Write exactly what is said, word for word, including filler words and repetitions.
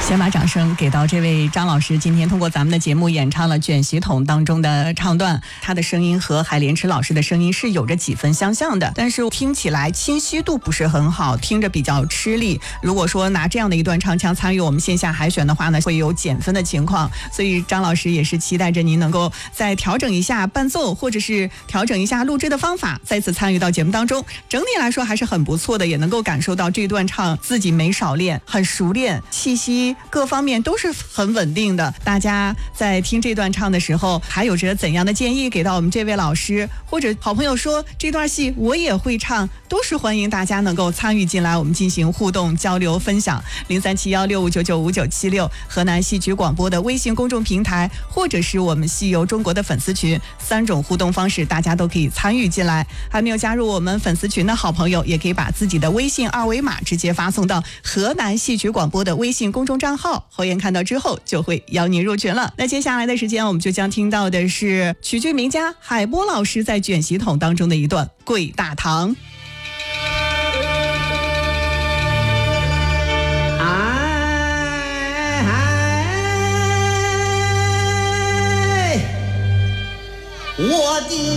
先把掌声给到这位张老师，今天通过咱们的节目演唱了《卷席筒》当中的唱段，他的声音和海莲池老师的声音是有着几分相像的，但是听起来清晰度不是很好，听着比较吃力。如果说拿这样的一段唱腔参与我们线下海选的话呢，会有减分的情况，所以张老师也是期待着您能够再调整一下伴奏，或者是调整一下录制的方法，再次参与到节目当中。整体来说还是很不错的，也能够感受到这段唱自己没少练，很熟练，气息各方面都是很稳定的。大家在听这段唱的时候还有着怎样的建议给到我们这位老师，或者好朋友说这段戏我也会唱，都是欢迎大家能够参与进来，我们进行互动交流分享。零三七幺六五九九五九七六河南戏曲广播的微信公众平台，或者是我们戏游中国的粉丝群，三种互动方式大家都可以参与进来。还没有加入我们粉丝群的好朋友，也可以把自己的微信二维码直接发送到河南戏曲广播的微信公众账号，侯岩看到之后就会邀您入群了。那接下来的时间我们就将听到的是曲剧名家海波老师在卷席筒当中的一段《跪大堂》。 我的